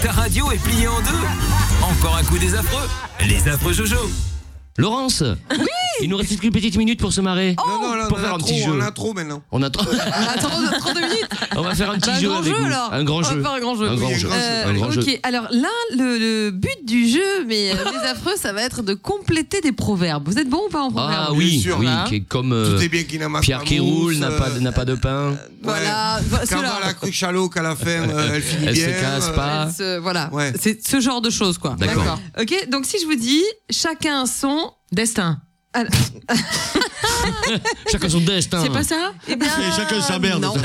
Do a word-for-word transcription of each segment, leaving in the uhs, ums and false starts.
Ta radio est pliée en deux. Encore un coup des affreux. Les affreux Jojo. Laurence. Oui. Il nous reste quelques petites minutes pour se marrer. Oh non, non, là, pour on, faire a un trop, petit jeu. on a trop maintenant. On a trop. On a trop, trop de minutes. On va faire un petit Bah, jeu un grand avec jeu, vous. alors. Un grand On va jeu. faire un grand jeu. Un grand Oui, jeu. Euh, Un grand ok, jeu. alors là, le, le but du jeu, mais euh, les affreux, ça va être de compléter des proverbes. Vous êtes bon ou pas en proverbe? Ah oui, Bien sûr. oui, Voilà. qui est comme euh, Tout est bien qui n'a pas Pierre de qui roule, mousse, n'a pas, euh, n'a pas de pain. Voilà, ouais. voilà, Quand ceux-là. va la cruche à l'eau qu'à la fin, euh, elle finit Elle bien. se casse euh, pas. Ce- voilà, Ouais. c'est ce genre de choses, quoi. D'accord. Ok, donc si je vous dis chacun son Destin. Alors, Chacun son destin. C'est pas ça? eh bien, Et chacun sa merde. non.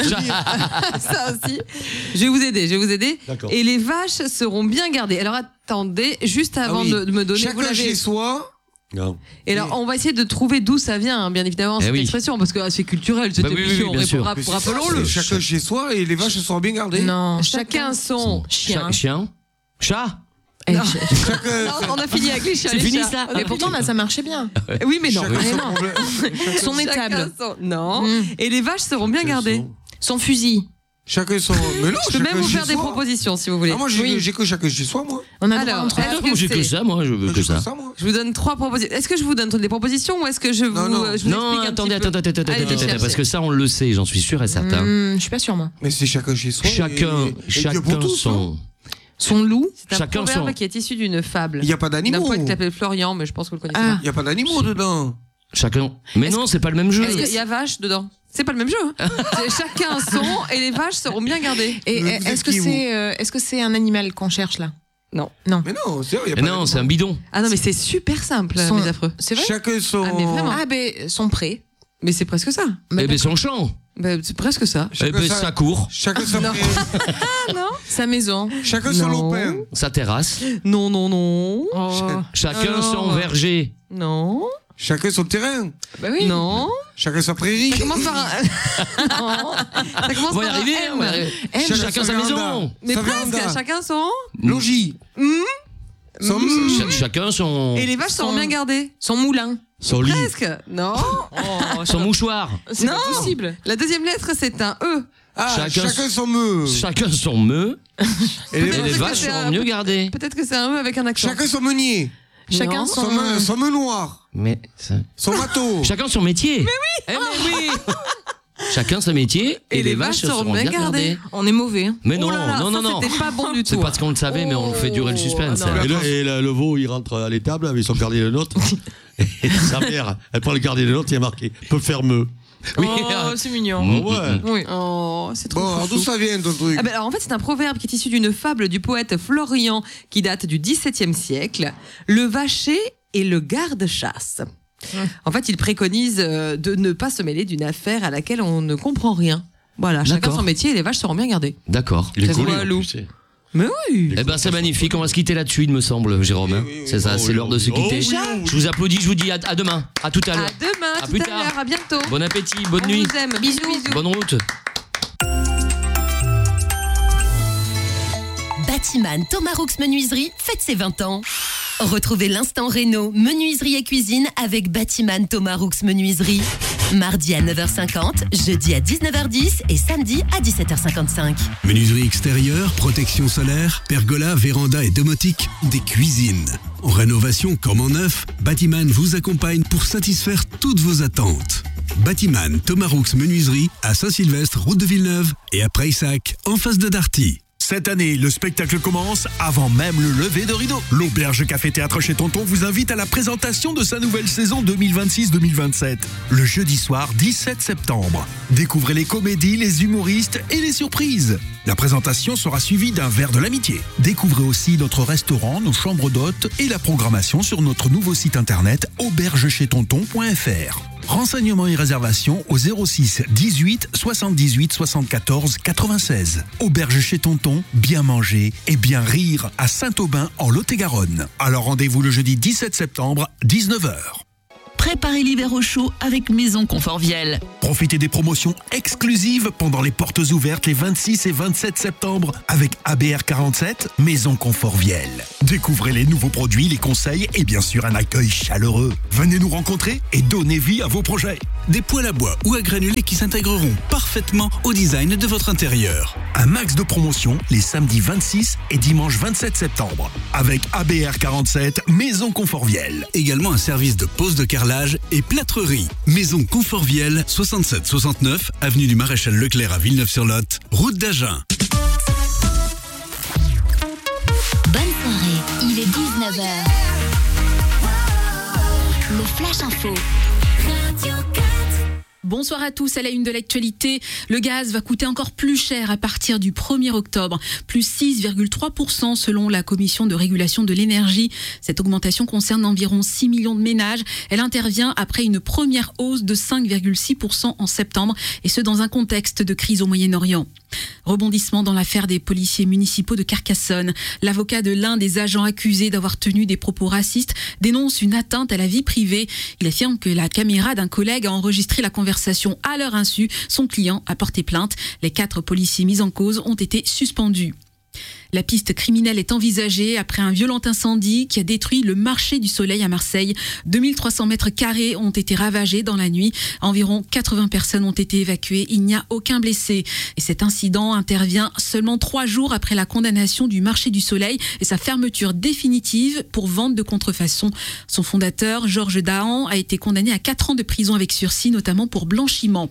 Ça aussi. Je vais vous aider, je vais vous aider. D'accord. Et les vaches seront bien gardées. Alors attendez, juste Ah avant oui. de, de me donner. vous Chacun l'avez- chez soi. Non. Et alors, on va essayer de trouver d'où ça vient, hein, bien évidemment, Eh cette oui. expression, parce que ah, c'est culturel, cette Bah oui, oui, émission. oui, bien sûr. Rap- Mais c'est Rappelons-le. ça, c'est Chacun chez soi et les vaches seront bien gardées. Non. Chacun son chien. Cha- Chien. Chat. Eh, Non. ch- Chacun. Non, on a fini avec les chats. C'est les fini, chats. ça On a Et pourtant, fini. là, ça marchait bien. Oui, mais non. Chacun Mais son non. problème. Son Chacun étable. son- Non. Mm. Et les vaches seront bien gardées. Son fusil. Chacun son. Mais non, Je peux chacun même vous chez faire des soi. propositions si vous voulez. Ah, moi, j'ai Oui. j'ai que chacun chez soi, moi. On a Alors, droit entre est-ce Ah, que moi j'ai que c'est- ça, moi je veux que J'ai ça. moi. Je vous donne trois propositions. Est-ce que je vous donne des propositions ou est-ce que je vous, Non, non. euh, je vous Non, explique un attendez, petit peu attendez, attendez, attendez, Allez, attendez, cherchez. parce que ça on le sait, j'en suis sûr et certain. Hmm, je suis pas sûre, moi. Mais c'est chacun chez soi. Chacun, et- et Dieu chacun pour tous, hein. son. Son loup. C'est un Chacun proverbe son- qui est issu d'une fable. Il n'y a pas D'un d'animaux. poète qui s'appelle Florian, mais je pense que vous le connaissez Ah. pas. Il n'y a pas d'animaux dedans. Chacun. Mais non, c'est pas le même jeu. Est-ce qu'il y a vache dedans? C'est pas le même jeu. Hein. C'est chacun son et les vaches seront bien gardées. Et Vous euh, êtes est-ce que qui, vous c'est euh, est-ce que c'est un animal qu'on cherche là? Non. Non. Mais non, c'est vrai, il y a Mais pas non, d'animaux. c'est un bidon. Ah non, mais c'est super simple, Son- mes affreux. C'est vrai? Chacun son. Ah, mais vraiment. Ah ben son pré. Mais c'est presque ça. Bah, Eh ben son champ. Bah, c'est presque ça. Eh Chacun ben sa- sa cour, Chacun son. Non. Sa maison. Chacun son Non. lopin. sa terrasse. Non, non, non. Oh. Chacun Alors. son verger. Non. Chacun son terrain. Bah oui. Non. Chacun sa prairie. Ça commence par un. non. Ça commence On va y par un arriver. M. on va y arriver. M. Chacun Chacun sa sa véranda. maison. Mais Sa presque, véranda. chacun son. Logis. Son- Cha- Chacun son. Et les vaches seront Son- bien gardées. Son moulin. Son lit. Presque. Non. Son mouchoir. C'est Non. pas possible. La deuxième lettre, c'est un E. Ah, Chacun- chacun son meu. Chacun son meu. Et Et les- les Peut-être que vaches c'est seront un- mieux gardées. Peut-être que c'est un E avec un accent. Chacun son meunier. Chacun Non. son. Son, me- son menoir. Mais ça- Son bateau. chacun son métier. Mais oui. Eh mais oui. Chacun son métier et, les vaches seront bien gardées. On est mauvais. hein. Mais non, Oh là là, non, ça, non, non. C'était pas bon du C'est tout. parce qu'on le savait, mais on fait durer le suspense. Oh, non. Et, le, et le, le veau, il rentre à l'étable avec son gardien de notes. Et sa mère, elle prend le gardien de notes, il y a marqué peut faire mieux. Oui. Oh, c'est mignon. Mm, Ouais. mm, mm. Oui. Oh, c'est trop Bon, alors chouchou. d'où ça vient ton truc? Ah ben alors en fait c'est un proverbe qui est issu d'une fable du poète Florian qui date du dix-septième siècle. Le vacher et le garde-chasse. En fait il préconise euh, de ne pas se mêler d'une affaire à laquelle on ne comprend rien. Voilà, chacun D'accord. son métier et les vaches seront bien gardées. D'accord. Il est C'est collé, voilou. en plus, c'est- Mais oui. Eh ben c'est magnifique, on va se quitter là-dessus, il me semble, Jérôme. hein. Oui, oui, oui. C'est ça, Oh c'est oui, l'heure de se oh oui. quitter. Oh oui, oh oui. Je vous applaudis, je vous dis à, à demain, à tout à À l'heure. demain, À tout plus à tard. l'heure, à bientôt. Bon appétit, bonne On nuit, vous aime. Bisous, bisous. bonne route. Batiman Thomas Roux Menuiserie fête ses vingt ans. Retrouvez l'instant réno, menuiserie et cuisine avec Batiman Thomas Roux Menuiserie. Mardi à neuf heures cinquante, jeudi à dix-neuf heures dix et samedi à dix-sept heures cinquante-cinq. Menuiserie extérieure, protection solaire, pergola, véranda et domotique, des cuisines. En rénovation comme en neuf, Batiman vous accompagne pour satisfaire toutes vos attentes. Batiman Thomas Roux Menuiserie à Saint-Sylvestre, route de Villeneuve et à Prayssac, en face de Darty. Cette année, le spectacle commence avant même le lever de rideau. L'Auberge Café Théâtre chez Tonton vous invite à la présentation de sa nouvelle saison deux mille vingt-six deux mille vingt-sept. Le jeudi soir dix-sept septembre. Découvrez les comédies, les humoristes et les surprises. La présentation sera suivie d'un verre de l'amitié. Découvrez aussi notre restaurant, nos chambres d'hôtes et la programmation sur notre nouveau site internet auberge chez tonton point f r. Renseignements et réservations au zéro six dix-huit soixante-dix-huit soixante-quatorze quatre-vingt-seize. Auberge chez Tonton, bien manger et bien rire à Saint-Aubin en Lot-et-Garonne. Alors rendez-vous le jeudi dix-sept septembre, dix-neuf heures. Préparez l'hiver au chaud avec Maison Confort Viel. Profitez des promotions exclusives pendant les portes ouvertes les vingt-six et vingt-sept septembre avec A B R quarante-sept, Maison Confort Viel. Découvrez les nouveaux produits, les conseils et bien sûr un accueil chaleureux. Venez nous rencontrer et donnez vie à vos projets. des poêles à bois ou à granulés qui s'intégreront parfaitement au design de votre intérieur. Un max de promotion les samedis vingt-six et dimanche vingt-sept septembre. Avec A B R quarante-sept, Maison Conforviel. Également un service de pose de carrelage et plâtrerie. Maison Conforviel, soixante-sept soixante-neuf, avenue du Maréchal Leclerc à Villeneuve-sur-Lot, route d'Agen. Bonne soirée, il est dix-neuf heures. Le Flash Info. Bonsoir à tous, à la une de l'actualité. Le gaz va coûter encore plus cher à partir du premier octobre, plus six virgule trois pour cent selon la Commission de régulation de l'énergie. Cette augmentation concerne environ six millions de ménages. Elle intervient après une première hausse de cinq virgule six pour cent en septembre, et ce dans un contexte de crise au Moyen-Orient. Rebondissement dans l'affaire des policiers municipaux de Carcassonne. L'avocat de l'un des agents accusés d'avoir tenu des propos racistes dénonce une atteinte à la vie privée. Il affirme que la caméra d'un collègue a enregistré la conversation à leur insu. Son client a porté plainte. Les quatre policiers mis en cause ont été suspendus. La piste criminelle est envisagée après un violent incendie qui a détruit le marché du Soleil à Marseille. deux mille trois cents mètres carrés ont été ravagés dans la nuit. Environ quatre-vingts personnes ont été évacuées. Il n'y a aucun blessé. Et cet incident intervient seulement trois jours après la condamnation du marché du Soleil et sa fermeture définitive pour vente de contrefaçon. Son fondateur, Georges Dahan, a été condamné à quatre ans de prison avec sursis, notamment pour blanchiment.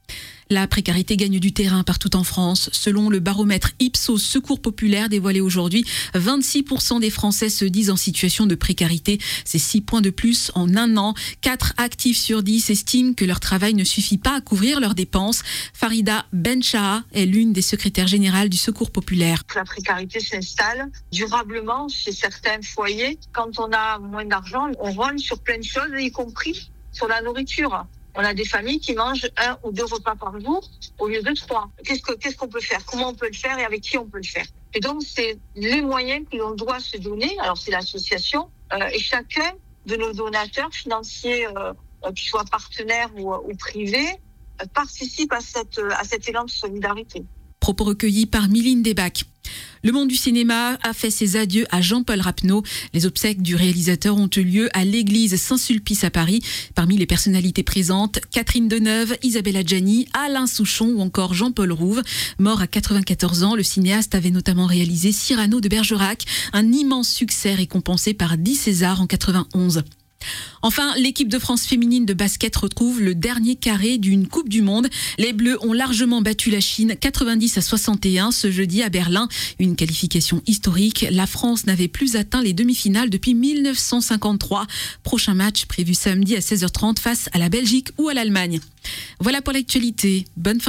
La précarité gagne du terrain partout en France. Selon le baromètre Ipsos Secours Populaire dévoilé aujourd'hui, vingt-six pour cent des Français se disent en situation de précarité. C'est six points de plus en un an. quatre actifs sur dix estiment que leur travail ne suffit pas à couvrir leurs dépenses. Farida Benchaha est l'une des secrétaires générales du Secours Populaire. La précarité s'installe durablement chez certains foyers. Quand on a moins d'argent, on rogne sur plein de choses, y compris sur la nourriture. On a des familles qui mangent un ou deux repas par jour au lieu de trois. Qu'est-ce que, qu'est-ce qu'on peut faire? Comment on peut le faire et avec qui on peut le faire? Et donc, c'est les moyens que l'on doit se donner. Alors, c'est l'association euh, et chacun de nos donateurs financiers, euh, qu'ils soient partenaires ou, ou privés, euh, participe à, cette, à cet élan de solidarité. Propos recueillis par Miline Debac. Le monde du cinéma a fait ses adieux à Jean-Paul Rapneau. Les obsèques du réalisateur ont eu lieu à l'église Saint-Sulpice à Paris. Parmi les personnalités présentes, Catherine Deneuve, Isabelle Adjani, Alain Souchon ou encore Jean-Paul Rouve. Mort à quatre-vingt-quatorze ans, le cinéaste avait notamment réalisé Cyrano de Bergerac, un immense succès récompensé par dix Césars en quatre-vingt-onze. Enfin, l'équipe de France féminine de basket retrouve le dernier carré d'une Coupe du Monde. Les Bleus ont largement battu la Chine quatre-vingt-dix à soixante et un ce jeudi à Berlin. Une qualification historique. La France n'avait plus atteint les demi-finales depuis mille neuf cent cinquante-trois. Prochain match prévu samedi à seize heures trente face à la Belgique ou à l'Allemagne. Voilà pour l'actualité. Bonne fin